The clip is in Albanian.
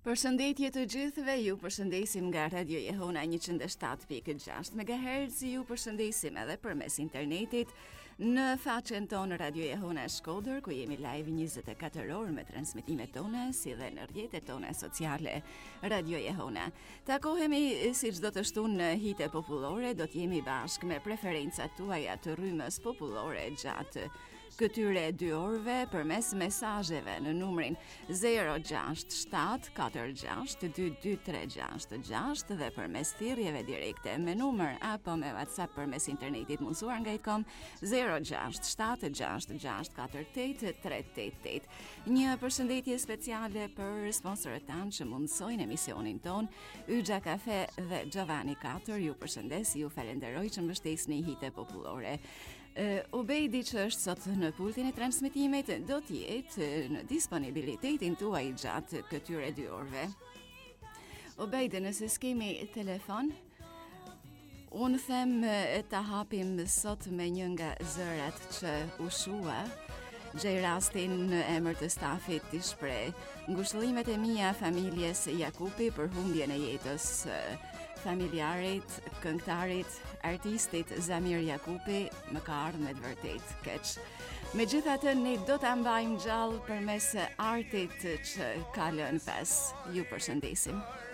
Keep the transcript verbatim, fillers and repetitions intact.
Përshëndetje të gjithëve, ju përshëndesim nga Radio Jehona njëqind e shtatë pikë gjashtë megahertz, ju përshëndesim edhe përmes internetit në faqen tonë Radio Jehona Shkodër, ku jemi live njëzet e katër orë me transmitimet tona, si dhe në rrjetet tona sociale Radio Jehona. Takohemi si çdo të shtunë në hite popullore, do t'jemi bashkë me preferencat tuaja të rrymës popullore gjatë këtyre dy orëve përmes mesazheve në numrin zero gjasht shtat katër gjasht dy dy tre gjasht gjasht dhe përmes thirrjeve direkte me numër apo me WhatsApp përmes internetit mundsuar nga i.com zero gjasht shtat gjasht gjasht katër tetë tre tetë tetë. Një përshëndetje speciale për sponsorët tanë që mundsojnë emisionin ton, Yxha Kafe dhe Giovanni katër. Ju përshëndes, ju falenderoj që mbështesni hite popullore. Uh, Ubejdi që është sot në pultin e transmitimet do t'jetë në disponibilitetin tuaj gjatë këtyre dy orëve. Ubejdi, nëse s'kemi telefon, unë them të hapim sot me një nga zërat që u shua, gjej rastin në emër të stafit t'i shpreh ngushëllimet e mia familjes Jakupi për humbjen e jetës familjarit, këngëtarit, artistit Zamir Jakupi, më ka ardhur me të vërtet keq. Megjithatë, ne do ta mbajmë gjallë përmes artit që ka lënë pas. Ju përshëndesim.